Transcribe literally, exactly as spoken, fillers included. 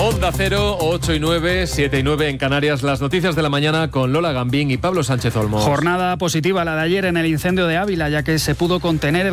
Onda Cero, ocho y nueve, siete y nueve en Canarias. Las noticias de la mañana con Lola Gambín y Pablo Sánchez Olmos. Jornada positiva la de ayer en el incendio de Ávila, ya que se pudo contener